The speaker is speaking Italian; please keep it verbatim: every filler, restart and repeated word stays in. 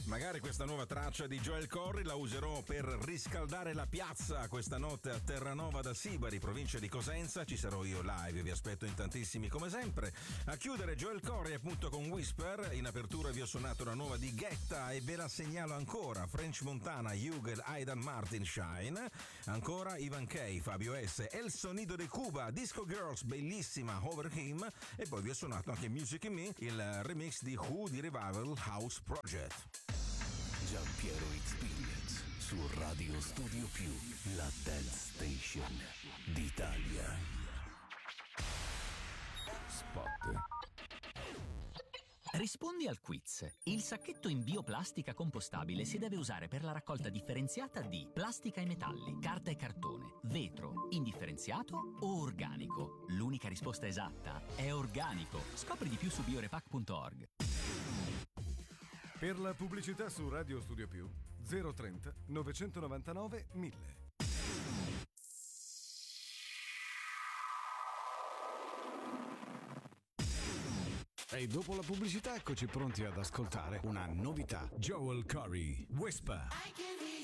Magari questa nuova traccia di Joel Corry la userò per riscaldare la piazza questa notte a Terranova da Sibari, provincia di Cosenza. Ci sarò io live, vi aspetto in tantissimi come sempre. A chiudere Joel Corry appunto con Whisper. In apertura vi ho suonato una nuova di Guetta e ve la segnalo ancora: French Montana, Hugel, Aidan Martin, Shine. Ancora Ivan K, Fabio S, El Sonido de Cuba, Disco Girls, bellissima Over Him. E poi vi ho suonato anche Music in Me, il remix di Who di Revival House Project. Giampiero Experience su Radio Studio Più, la dance station d'Italia. Spot. Rispondi al quiz. Il sacchetto in bioplastica compostabile si deve usare per la raccolta differenziata di plastica e metalli, carta e cartone, vetro, indifferenziato o organico. L'unica risposta esatta è organico. Scopri di più su biorepac punto org. Per la pubblicità su Radio Studio Più zero trenta novecentonovantanove mille. E dopo la pubblicità eccoci pronti ad ascoltare una novità. Joel Corry, Whisper.